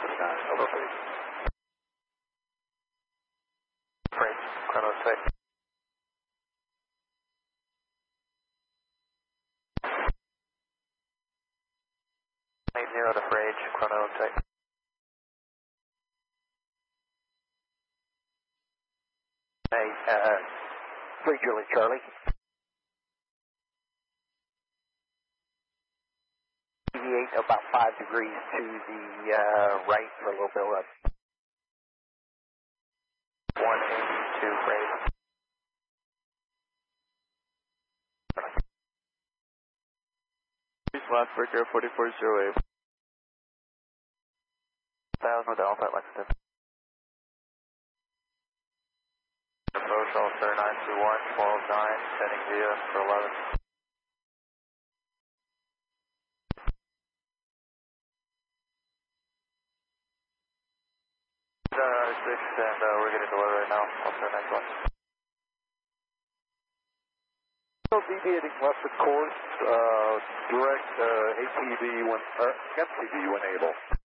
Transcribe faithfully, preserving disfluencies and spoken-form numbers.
nine, over please. Freight, chrono six. Eight zero to Frage, chrono six. Hey, uh, three Julie Charlie. Deviate about five degrees to the uh, right for a little build up. one eighty-two Frage. Last breaker, forty-four zero eight. Thousand with Alpha at Lexington. Approach all sir nine two one, twelve nine, sending via for eleven. Uh, six, and uh, we're getting delivery right now. I'll send next one. So deviating left of course, uh, direct uh, A T V when, uh, M T V when able.